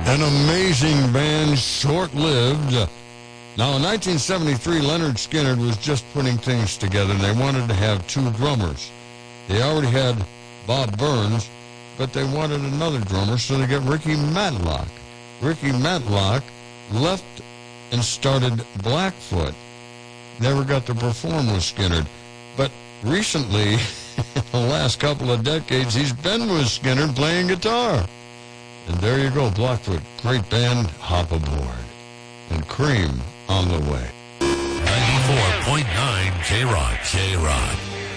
An amazing band, short-lived. Now, in 1973, Lynyrd Skynyrd was just putting things together, and they wanted to have two drummers. They already had Bob Burns, but they wanted another drummer, so they got Ricky Matlock. Ricky Matlock left and started Blackfoot. Never got to perform with Skynyrd. But recently, in the last couple of decades, he's been with Skynyrd playing guitar. And there you go, Blackfoot. Great band, hop aboard. And Cream on the way. 94.9 K-Rock.